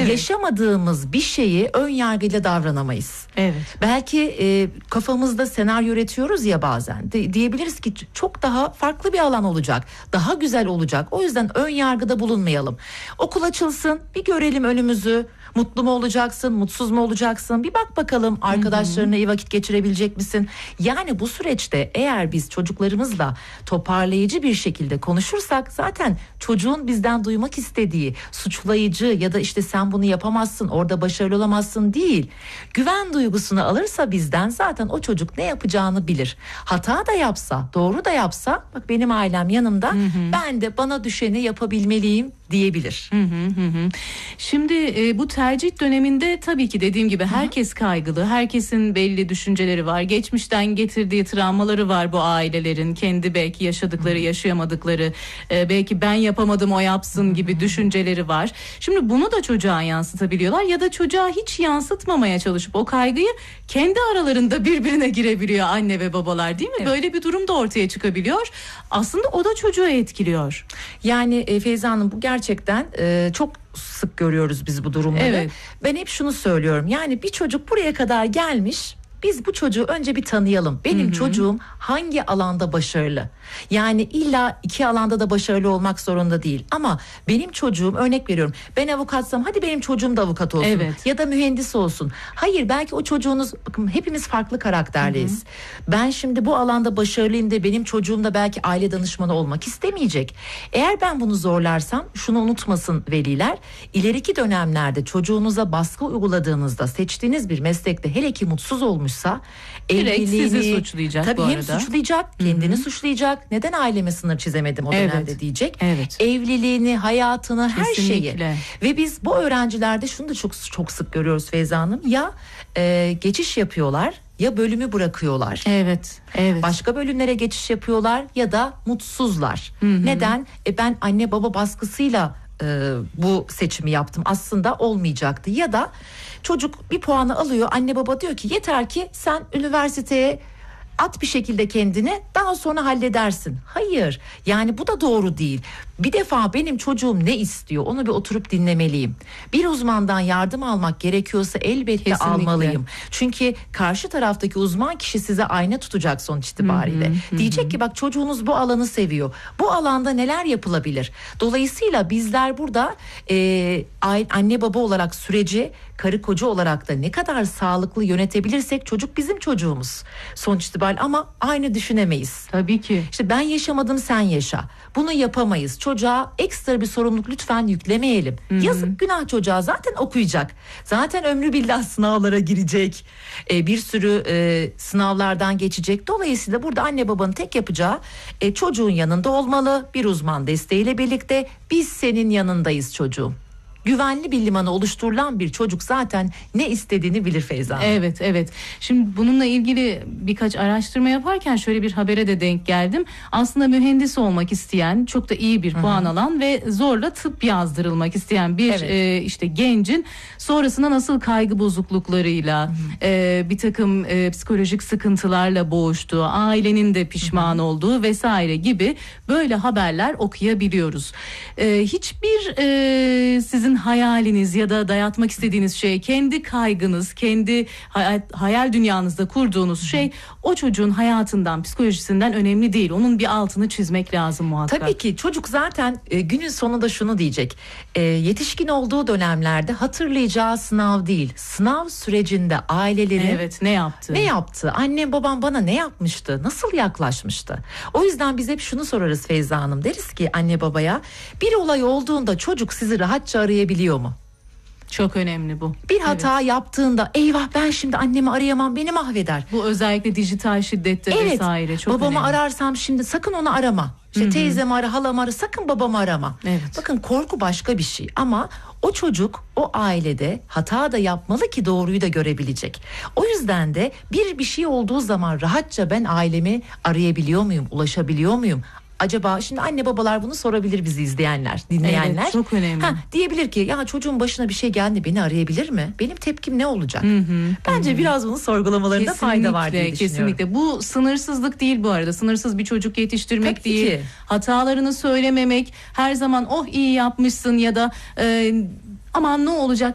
Yaşamadığımız bir şeyi ön yargıyla davranamayız. Evet. Belki kafamızda senaryo üretiyoruz ya bazen. Diyebiliriz ki çok daha farklı bir alan olacak. Daha güzel olacak. O yüzden ön yargıda bulunmayalım. Okul açılsın, bir görelim önümüzü. Mutlu mu olacaksın, mutsuz mu olacaksın? Bir bak bakalım, arkadaşlarına iyi vakit geçirebilecek misin? Yani bu süreçte eğer biz çocuklarımızla toparlayıcı bir şekilde konuşursak zaten çocuğun bizden duymak istediği suçlayıcı ya da işte sen bunu yapamazsın, orada başarılı olamazsın değil. Güven duygusunu alırsa bizden zaten o çocuk ne yapacağını bilir. Hata da yapsa, doğru da yapsa, bak benim ailem yanımda, ben de bana düşeni yapabilmeliyim diyebilir. Şimdi bu tercih döneminde tabii ki dediğim gibi herkes kaygılı. Herkesin belli düşünceleri var. Geçmişten getirdiği travmaları var bu ailelerin. Kendi belki yaşadıkları, yaşayamadıkları, belki ben yapamadım o yapsın gibi düşünceleri var. Şimdi bunu da çocuğa yansıtabiliyorlar ya da çocuğa hiç yansıtmamaya çalışıp o kaygıyı kendi aralarında birbirine girebiliyor anne ve babalar, değil mi? Evet. Böyle bir durum da ortaya çıkabiliyor. Aslında o da çocuğu etkiliyor. Yani Feyza Hanım, bu gerçekten çok sık görüyoruz biz bu durumları. Evet. Ben hep şunu söylüyorum. Yani bir çocuk buraya kadar gelmiş. Biz bu çocuğu önce bir tanıyalım. Benim çocuğum hangi alanda başarılı? Yani illa 2 alanda da başarılı olmak zorunda değil. Ama benim çocuğum, örnek veriyorum, ben avukatsam hadi benim çocuğum da avukat olsun. Evet. Ya da mühendis olsun. Hayır, belki o çocuğunuz, bakın hepimiz farklı karakterliyiz. Ben şimdi bu alanda başarılıyım de benim çocuğum da belki aile danışmanı olmak istemeyecek. Eğer ben bunu zorlarsam, şunu unutmasın veliler, ileriki dönemlerde çocuğunuza baskı uyguladığınızda seçtiğiniz bir meslekte hele ki mutsuz olmuş, direkt sizi suçlayacak. Tabii, bu hem arada suçlayacak, kendini suçlayacak. Neden aileme sınır çizemedim o dönemde diyecek. Evet. Evliliğini, hayatını, her Kesinlikle. şeyi. Ve biz bu öğrencilerde şunu da çok sık görüyoruz Feyza Hanım. Ya geçiş yapıyorlar ya bölümü bırakıyorlar. Evet. Başka bölümlere geçiş yapıyorlar ya da mutsuzlar. Neden? Ben anne baba baskısıyla bu seçimi yaptım, aslında olmayacaktı. Ya da çocuk bir puanı alıyor, anne baba diyor ki yeter ki sen üniversiteye at bir şekilde kendini, daha sonra halledersin. Hayır, yani bu da doğru değil. Bir defa benim çocuğum ne istiyor, onu bir oturup dinlemeliyim. Bir uzmandan yardım almak gerekiyorsa elbette Kesinlikle almalıyım. Çünkü karşı taraftaki uzman kişi size ayna tutacak sonuç itibariyle. Diyecek ki bak, çocuğunuz bu alanı seviyor. Bu alanda neler yapılabilir? Dolayısıyla bizler burada anne baba olarak süreci, karı koca olarak da ne kadar sağlıklı yönetebilirsek, çocuk bizim çocuğumuz sonuç itibariyle, ama aynı düşünemeyiz. Tabii ki. İşte ben yaşamadım, sen yaşa. Bunu yapamayız. Çocuğa ekstra bir sorumluluk lütfen yüklemeyelim. Yazık, günah çocuğa, zaten okuyacak. Zaten ömrü billah sınavlara girecek. Bir sürü sınavlardan geçecek. Dolayısıyla burada anne babanın tek yapacağı çocuğun yanında olmalı. Bir uzman desteğiyle birlikte biz senin yanındayız çocuğum. Güvenli bir limanı oluşturulan bir çocuk zaten ne istediğini bilir Feyza. Evet. Şimdi bununla ilgili birkaç araştırma yaparken şöyle bir habere de denk geldim. Aslında mühendis olmak isteyen, çok da iyi bir puan alan ve zorla tıp yazdırılmak isteyen bir işte gencin sonrasında nasıl kaygı bozukluklarıyla, bir takım psikolojik sıkıntılarla boğuştuğu, ailenin de pişman olduğu vesaire gibi böyle haberler okuyabiliyoruz. Hiçbir sizin hayaliniz ya da dayatmak istediğiniz şey, kendi kaygınız, kendi hayal dünyanızda kurduğunuz şey o çocuğun hayatından, psikolojisinden önemli değil. Onun bir altını çizmek lazım muhakkak. Tabii ki çocuk zaten günün sonunda şunu diyecek. Yetişkin olduğu dönemlerde hatırlayacağı sınav değil, sınav sürecinde ailelerin ne yaptı? Annem babam bana ne yapmıştı? Nasıl yaklaşmıştı? O yüzden biz hep şunu sorarız Feyza Hanım. Deriz ki anne babaya, bir olay olduğunda çocuk sizi rahatça arayabiliyor mu? Çok önemli bu. Bir hata yaptığında eyvah, ben şimdi annemi arayamam, beni mahveder. Bu özellikle dijital şiddette vesaire çok babamı önemli. Ararsam şimdi sakın onu arama. İşte teyzemi ara, halamı ara, sakın babamı arama. Evet. Bakın, korku başka bir şey ama o çocuk o ailede hata da yapmalı ki doğruyu da görebilecek. O yüzden de bir şey olduğu zaman rahatça ben ailemi arayabiliyor muyum, ulaşabiliyor muyum? Acaba şimdi anne babalar bunu sorabilir, bizi izleyenler, dinleyenler. Evet, çok önemli. Diyebilir ki ya çocuğun başına bir şey geldi, beni arayabilir mi? Benim tepkim ne olacak? Bence biraz bunu sorgulamalarında fayda var diye düşünüyorum. Kesinlikle. Bu sınırsızlık değil bu arada. Sınırsız bir çocuk yetiştirmek Tabii değil. ki. Hatalarını söylememek, her zaman oh iyi yapmışsın ya da aman ne olacak